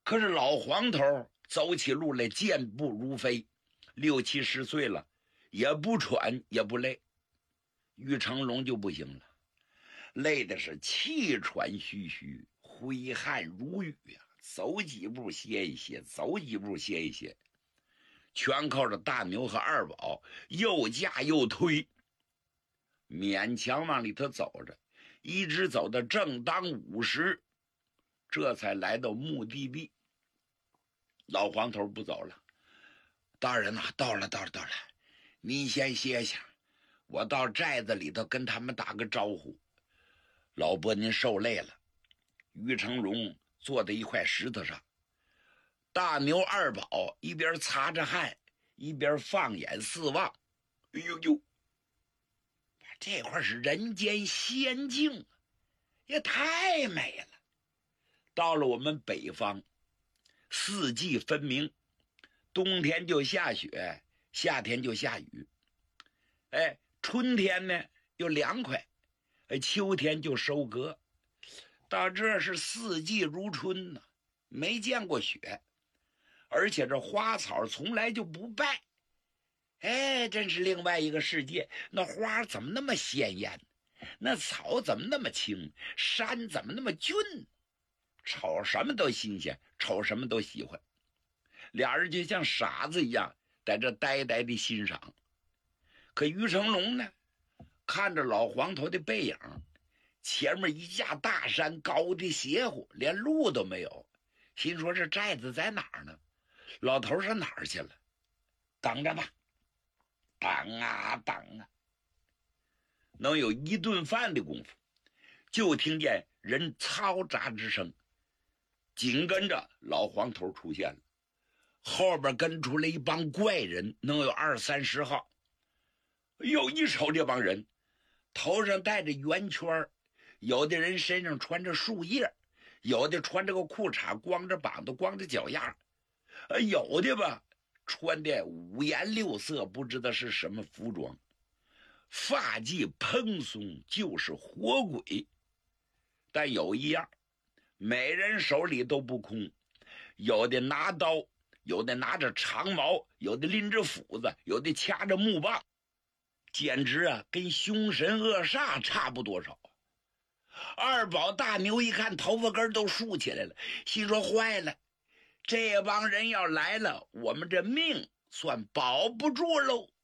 可是老黄头走起路来健步如飞，60、70岁了，也不喘也不累。于成龙就不行了，累的是气喘吁吁，挥汗如雨呀，走几步歇一歇，走几步歇一歇，全靠着大牛和二宝又架又推，勉强往里头走着，一直走到正当午时，这才来到目的地。老黄头不走了，大人呐，到了，您先歇下，我到寨子里头跟他们打个招呼。老伯您受累了。于成龙坐在一块石头上，大牛二宝一边擦着汗，一边放眼四望。哎呦呦，这块是人间仙境，也太美了。到了我们北方，四季分明，冬天就下雪，夏天就下雨。春天呢又凉快，秋天就收割。到这是四季如春呢，没见过雪，而且这花草从来就不败。真是另外一个世界。那花怎么那么鲜艳，那草怎么那么青，山怎么那么俊，瞅什么都新鲜，瞅什么都喜欢。俩人就像傻子一样在这呆呆的欣赏。可于成龙呢，看着老黄头的背影，前面一架大山，高的邪乎，连路都没有，心说这寨子在哪儿呢？老头上哪儿去了？等着吧，等啊等啊，能有一顿饭的功夫，就听见人嘈杂之声，紧跟着老黄头出现了，后边跟出来一帮怪人，能有20、30号。有一瞅这帮人，头上戴着圆圈，有的人身上穿着树叶，有的穿着个裤衩，光着膀子，光着脚丫，有的吧穿的五颜六色，不知道是什么服装，发髻蓬松，就是活鬼。但有一样，每人手里都不空，有的拿刀，有的拿着长矛，有的拎着斧子，有的掐着木棒，简直跟凶神恶煞差不多少。二宝大牛一看，头发根都竖起来了，心说坏了，这帮人要来了，我们这命算保不住喽。